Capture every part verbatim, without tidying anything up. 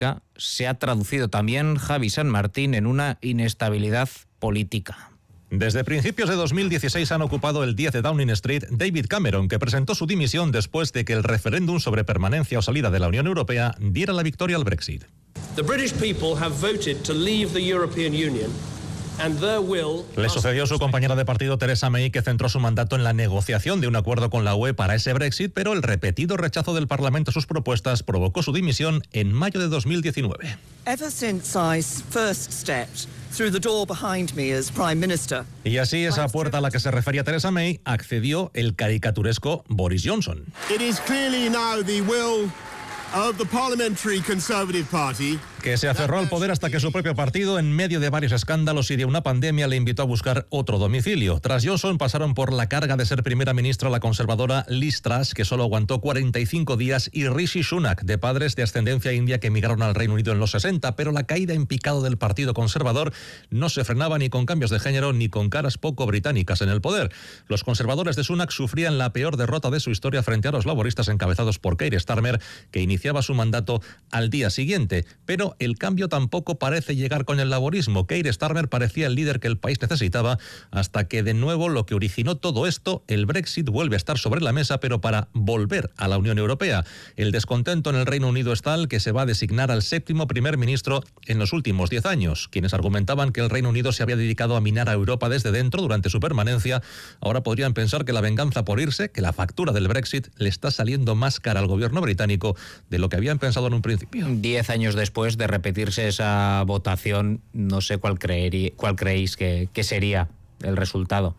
se ha traducido también, Javi San Martín, en una inestabilidad política. Desde principios de dos mil dieciséis han ocupado el diez de Downing Street David Cameron, que presentó su dimisión después de que el referéndum sobre permanencia o salida de la Unión Europea diera la victoria al Brexit. The British people have voted to leave the European Union. Le sucedió su compañera de partido Theresa May, que centró su mandato en la negociación de un acuerdo con la U E para ese Brexit, pero el repetido rechazo del Parlamento a sus propuestas provocó su dimisión en mayo de dos mil diecinueve. Ever since I first stepped through the door behind me as Prime Minister. Y así, esa puerta a la que se refería Theresa May, accedió el caricaturesco Boris Johnson. It is clearly now the will of the Parliamentary Conservative Party, que se aferró al poder hasta que su propio partido, en medio de varios escándalos y de una pandemia, le invitó a buscar otro domicilio. Tras Johnson pasaron por la carga de ser primera ministra la conservadora Liz Truss, que solo aguantó cuarenta y cinco días, y Rishi Sunak, de padres de ascendencia india que emigraron al Reino Unido en los sesenta, pero la caída en picado del Partido Conservador no se frenaba ni con cambios de género ni con caras poco británicas en el poder. Los conservadores de Sunak sufrían la peor derrota de su historia frente a los laboristas encabezados por Keir Starmer, que iniciaba su mandato al día siguiente, pero el cambio tampoco parece llegar con el laborismo. Keir Starmer parecía el líder que el país necesitaba, hasta que de nuevo lo que originó todo esto, el Brexit, vuelve a estar sobre la mesa, pero para volver a la Unión Europea. El descontento en el Reino Unido es tal que se va a designar al séptimo primer ministro en los últimos diez años. Quienes argumentaban que el Reino Unido se había dedicado a minar a Europa desde dentro durante su permanencia, ahora podrían pensar que la venganza por irse, que la factura del Brexit, le está saliendo más cara al gobierno británico de lo que habían pensado en un principio. Diez años después de repetirse esa votación, no sé cuál, creerí, cuál creéis que, que sería el resultado,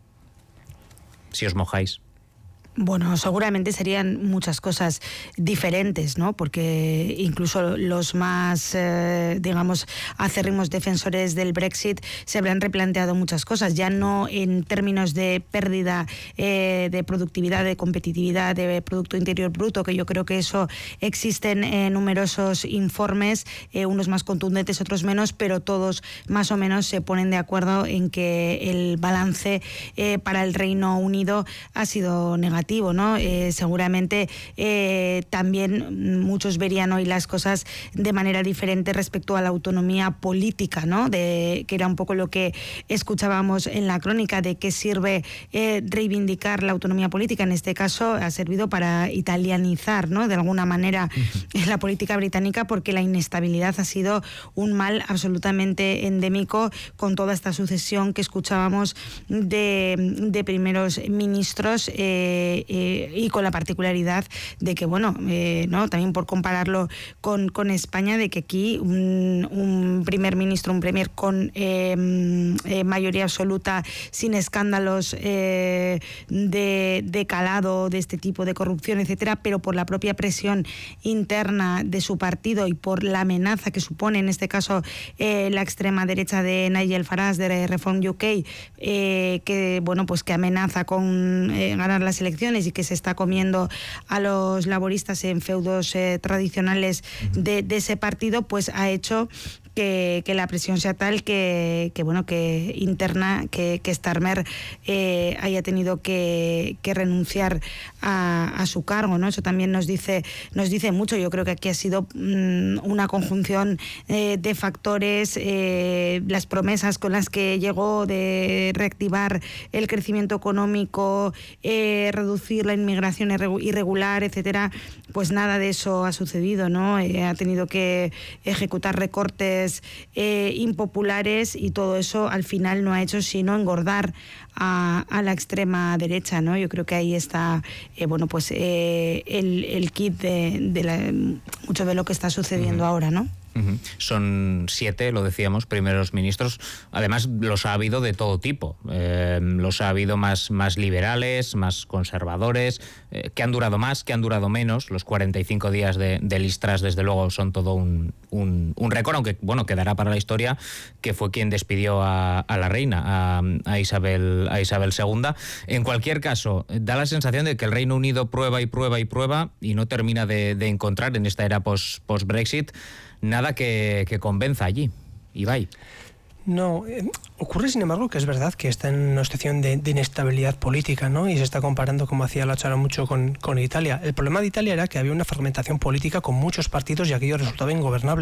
si os mojáis. Bueno, seguramente serían muchas cosas diferentes, ¿no? Porque incluso los más, eh, digamos, acérrimos defensores del Brexit se habrán replanteado muchas cosas, ya no en términos de pérdida eh, de productividad, de competitividad, de Producto Interior Bruto, que yo creo que eso existen eh, numerosos informes, eh, unos más contundentes, otros menos, pero todos más o menos se ponen de acuerdo en que el balance eh, para el Reino Unido ha sido negativo. ¿no? Eh, seguramente eh, también muchos verían hoy las cosas de manera diferente respecto a la autonomía política, ¿no? De, que era un poco lo que escuchábamos en la crónica, de qué sirve eh, reivindicar la autonomía política. En este caso ha servido para italianizar, ¿no? De alguna manera uh-huh. la política británica, porque la inestabilidad ha sido un mal absolutamente endémico, con toda esta sucesión que escuchábamos de, de primeros ministros eh, Eh, y con la particularidad de que, bueno, eh, no también por compararlo con, con España, de que aquí un, un primer ministro, un premier con eh, eh, mayoría absoluta, sin escándalos eh, de, de calado, de este tipo de corrupción, etcétera, pero por la propia presión interna de su partido y por la amenaza que supone, en este caso, eh, la extrema derecha de Nigel Farage, de Reform U K, eh, que, bueno, pues que amenaza con eh, ganar las elecciones y que se está comiendo a los laboristas en feudos eh, tradicionales de, de ese partido, pues ha hecho que, que la presión sea tal que, que bueno, que interna, que, que Starmer eh, haya tenido que, que renunciar a, a su cargo, ¿no? Eso también nos dice, nos dice mucho. Yo creo que aquí ha sido mmm, una conjunción eh, de factores, eh, las promesas con las que llegó de reactivar el crecimiento económico, eh, reducir la inmigración irregular, etcétera, pues nada de eso ha sucedido, ¿no? Eh, ha tenido que ejecutar recortes Eh, impopulares, y todo eso al final no ha hecho sino engordar a, a la extrema derecha, ¿no? Yo creo que ahí está eh, bueno, pues eh, el, el kit de, de la, mucho de lo que está sucediendo uh-huh. ahora, ¿no? Uh-huh. Son siete, lo decíamos, primeros ministros. Además, los ha habido de todo tipo. Eh, los ha habido más, más liberales, más conservadores, eh, que han durado más, que han durado menos. Los cuarenta y cinco días de, de Liz Truss, desde luego, son todo un, un, un récord, aunque, bueno, quedará para la historia que fue quien despidió a, a la reina, a, a, Isabel, a Isabel segunda. En cualquier caso, da la sensación de que el Reino Unido prueba y prueba y prueba y no termina de, de encontrar en esta era post, post-Brexit nada que, que convenza allí. Ibai. No, eh, ocurre sin embargo que es verdad que está en una situación de, de inestabilidad política, ¿no? Y se está comparando, como hacía la Chara mucho, con, con Italia. El problema de Italia era que había una fragmentación política con muchos partidos y aquello resultaba ingobernable.